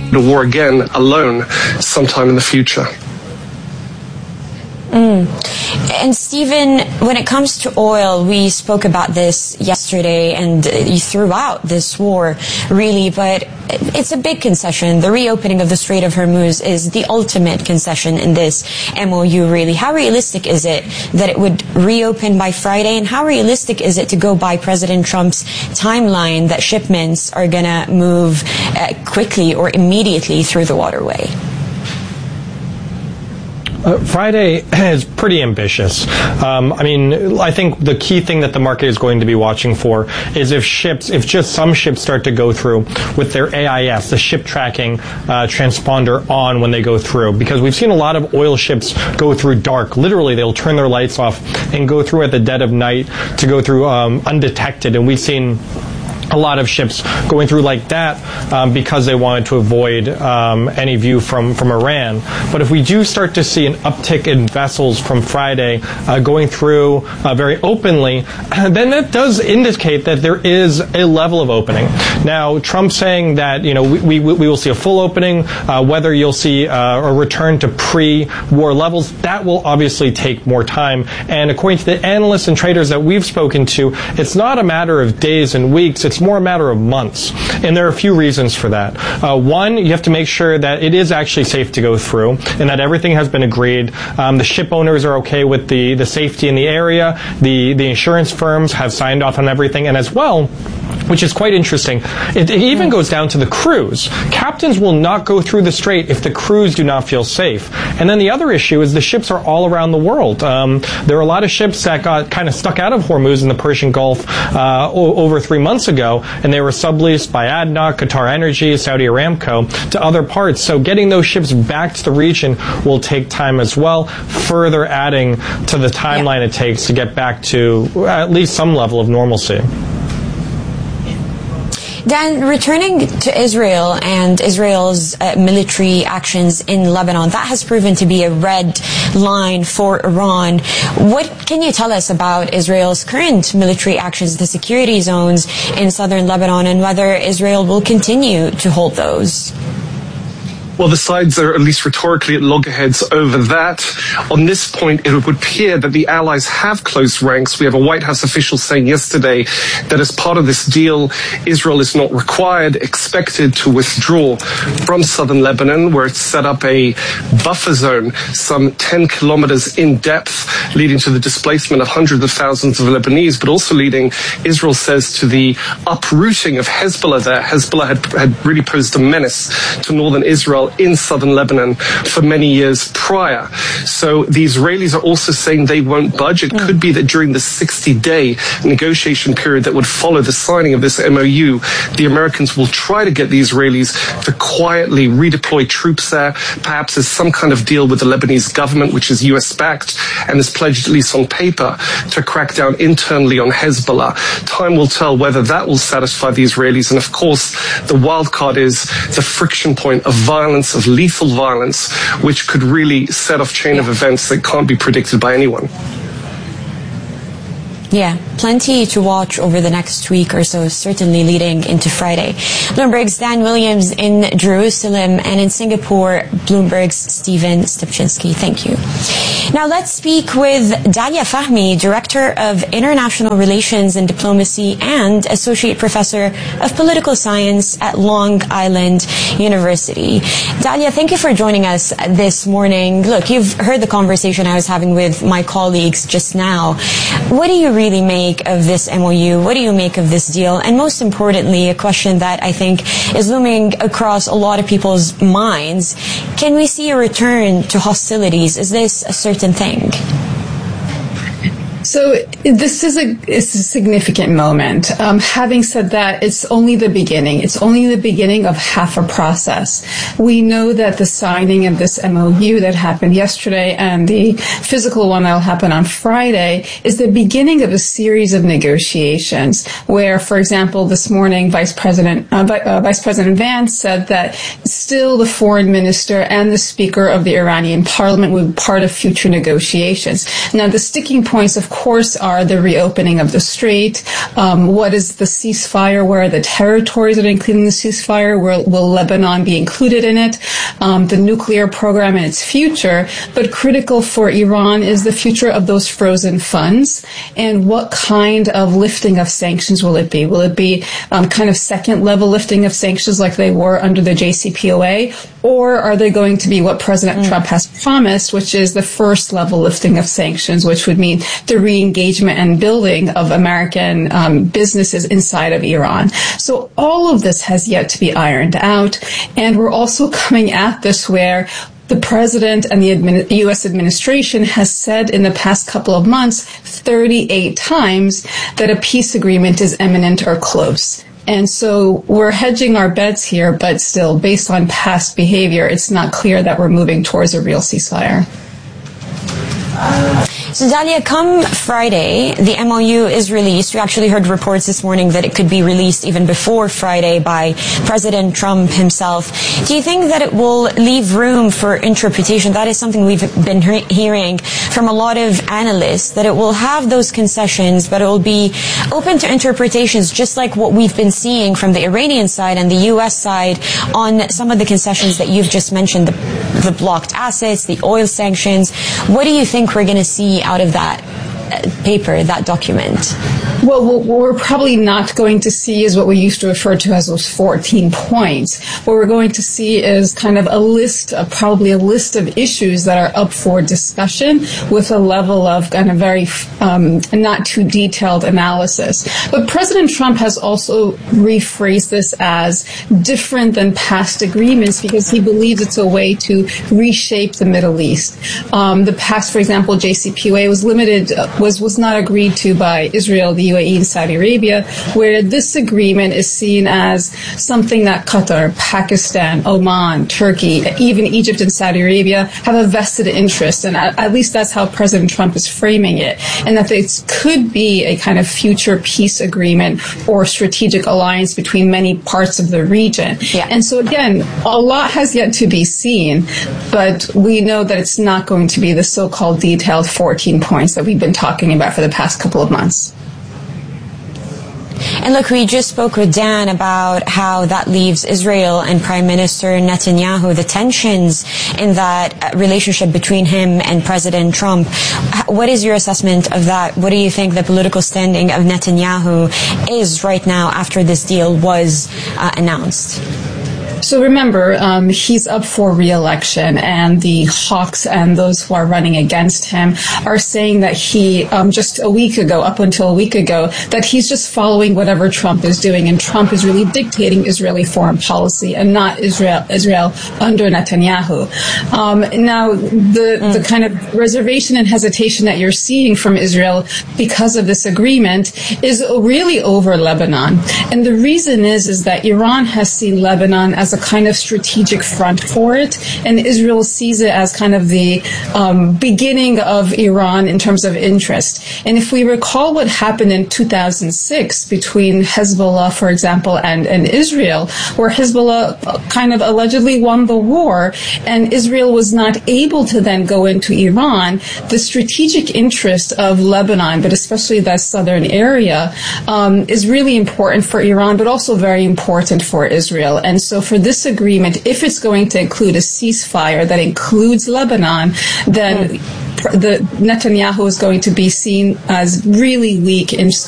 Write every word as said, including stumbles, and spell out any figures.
a war again alone sometime in the future. Mm. And Stephen, when it comes to oil, we spoke about this yesterday and throughout this war, really, but it's a big concession. The reopening of the Strait of Hormuz is the ultimate concession in this M O U, really. How realistic is it that it would reopen by Friday, and how realistic is it to go by President Trump's timeline that shipments are going to move uh, quickly or immediately through the waterway? Uh, Friday is pretty ambitious. Um, I mean, I think the key thing that the market is going to be watching for is if ships, if just some ships start to go through with their A I S, the ship tracking uh, transponder on when they go through. Because we've seen a lot of oil ships go through dark. Literally, they'll turn their lights off and go through at the dead of night to go through um, undetected. And we've seen a lot of ships going through like that um, because they wanted to avoid um, any view from, from Iran. But if we do start to see an uptick in vessels from Friday uh, going through uh, very openly, then that does indicate that there is a level of opening. Now, Trump saying that, you know, we, we, we will see a full opening, uh, whether you'll see uh, a return to pre-war levels, that will obviously take more time. And according to the analysts and traders that we've spoken to, it's not a matter of days and weeks, it's more a matter of months. And there are a few reasons for that. Uh, one, you have to make sure that it is actually safe to go through and that everything has been agreed. Um, the ship owners are okay with the, the safety in the area. The, the insurance firms have signed off on everything. And as well, which is quite interesting, it, it even goes down to the crews. Captains will not go through the strait if the crews do not feel safe. And then the other issue is the ships are all around the world. Um, there are a lot of ships that got kind of stuck out of Hormuz in the Persian Gulf uh, o- over three months ago, and they were subleased by A D N O C, Qatar Energy, Saudi Aramco to other parts. So getting those ships back to the region will take time as well, further adding to the timeline yeah. it takes to get back to at least some level of normalcy. Dan, returning to Israel and Israel's uh, military actions in Lebanon, that has proven to be a red line for Iran. What can you tell us about Israel's current military actions, the security zones in southern Lebanon, and whether Israel will continue to hold those? Well, the sides are at least rhetorically at loggerheads over that. On this point, it would appear that the allies have closed ranks. We have a White House official saying yesterday that as part of this deal, Israel is not required, expected to withdraw from southern Lebanon, where it's set up a buffer zone some ten kilometers in depth, leading to the displacement of hundreds of thousands of Lebanese, but also leading, Israel says, to the uprooting of Hezbollah there. Hezbollah had, had really posed a menace to northern Israel in southern Lebanon for many years prior. So the Israelis are also saying they won't budge. It could be that during the sixty-day negotiation period that would follow the signing of this M O U, the Americans will try to get the Israelis to quietly redeploy troops there, perhaps as some kind of deal with the Lebanese government, which is U S-backed and has pledged, at least on paper, to crack down internally on Hezbollah. Time will tell whether that will satisfy the Israelis. And of course, the wild card is the friction point of violence, of lethal violence, which could really set off chain of events that can't be predicted by anyone. Yeah, plenty to watch over the next week or so, certainly leading into Friday. Bloomberg's Dan Williams in Jerusalem, and in Singapore, Bloomberg's Stephen Stupczynski. Thank you. Now let's speak with Dalia Fahmy, Director of International Relations and Diplomacy and Associate Professor of Political Science at Long Island University. Dalia, thank you for joining us this morning. Look, you've heard the conversation I was having with my colleagues just now. What do you really make of this M O U? What do you make of this deal? And most importantly, a question that I think is looming across a lot of people's minds, can we see a return to hostilities? Is this a certain thing? So this is a, it's a significant moment. Um, having said that, it's only the beginning. It's only the beginning of half a process. We know that the signing of this M O U that happened yesterday and the physical one that will happen on Friday is the beginning of a series of negotiations where, for example, this morning, Vice President, uh, uh, Vice President Vance said that still the foreign minister and the speaker of the Iranian parliament would be part of future negotiations. Now, the sticking points, of course, course, are the reopening of the strait. Um, what is the ceasefire? Where are the territories that are included in the ceasefire? Will, will Lebanon be included in it? Um, the nuclear program and its future. But critical for Iran is the future of those frozen funds and what kind of lifting of sanctions will it be? Will it be um, kind of second level lifting of sanctions like they were under the J C P O A? Or are they going to be what President mm. Trump has promised, which is the first level lifting of sanctions, which would mean the re-engagement and building of American um, businesses inside of Iran? So all of this has yet to be ironed out. And we're also coming at this where the president and the admin- U S administration has said in the past couple of months thirty-eight times that a peace agreement is imminent or close. And so we're hedging our bets here, but still, based on past behavior, it's not clear that we're moving towards a real ceasefire. So, Dalia, come Friday, the M O U is released. We actually heard reports this morning that it could be released even before Friday by President Trump himself. Do you think that it will leave room for interpretation? That is something we've been he- hearing from a lot of analysts, that it will have those concessions, but it will be open to interpretations, just like what we've been seeing from the Iranian side and the U S side on some of the concessions that you've just mentioned, the, the blocked assets, the oil sanctions. What do you think we're going to see out of that paper, that document? Well, what we're probably not going to see is what we used to refer to as those fourteen points. What we're going to see is kind of a list, of, probably a list of issues that are up for discussion with a level of kind of very um, not too detailed analysis. But President Trump has also rephrased this as different than past agreements because he believes it's a way to reshape the Middle East. Um, the past, for example, J C P O A was limited, was, was not agreed to by Israel, the U A E, and Saudi Arabia, where this agreement is seen as something that Qatar, Pakistan, Oman, Turkey, even Egypt and Saudi Arabia have a vested interest, and at, at least that's how President Trump is framing it, and that it could be a kind of future peace agreement or strategic alliance between many parts of the region. Yeah. And so again, a lot has yet to be seen, but we know that it's not going to be the so-called detailed fourteen points that we've been talking about for the past couple of months. And look, we just spoke with Dan about how that leaves Israel and Prime Minister Netanyahu, the tensions in that relationship between him and President Trump. What is your assessment of that? What do you think the political standing of Netanyahu is right now after this deal was uh, announced? So remember, um, he's up for re-election, and the hawks and those who are running against him are saying that he, um, just a week ago, up until a week ago, that he's just following whatever Trump is doing, and Trump is really dictating Israeli foreign policy and not Israel, Israel under Netanyahu. Um, now, the, mm. the kind of reservation and hesitation that you're seeing from Israel because of this agreement is really over Lebanon. And the reason is, is that Iran has seen Lebanon as a kind of strategic front for it, and Israel sees it as kind of the um, beginning of Iran in terms of interest. And if we recall what happened in two thousand six between Hezbollah, for example, and, and Israel, where Hezbollah kind of allegedly won the war, and Israel was not able to then go into Iran, the strategic interest of Lebanon, but especially that southern area, um, is really important for Iran, but also very important for Israel. And so for this agreement, if it's going to include a ceasefire that includes Lebanon, then the Netanyahu is going to be seen as really weak in